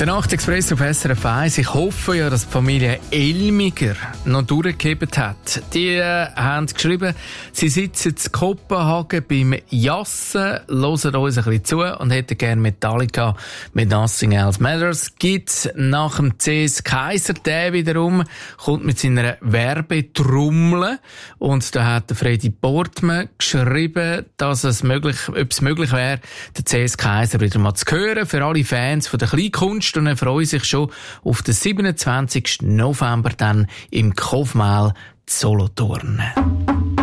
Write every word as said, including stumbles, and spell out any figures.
Der Nachtexpress auf S R F eins. Ich hoffe ja, dass die Familie Elmiger noch durchgehebt hat. Die äh, haben geschrieben, sie sitzen in Kopenhagen beim Jassen, hören uns ein bisschen zu und hätten gerne Metallica mit Nothing Else Matters. Gibt's nach dem C S Kaiser, der wiederum kommt mit seiner Werbetrommel. Und da hat der Freddy Portman geschrieben, dass es möglich, ob es möglich wäre, den C S Kaiser wieder mal zu hören. Für alle Fans von der Kleinkunst. Und er freut sich schon auf den siebenundzwanzigsten November dann im Kaufmal Solothurn.